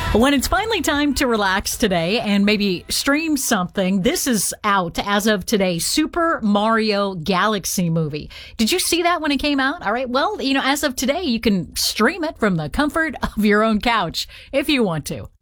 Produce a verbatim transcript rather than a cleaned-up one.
When it's finally time to relax today and maybe stream something, this is out as of today. Super Mario Galaxy movie. Did you see that when it came out? All right. Well, you know, as of today, you can stream it from the comfort of your own couch if you want to.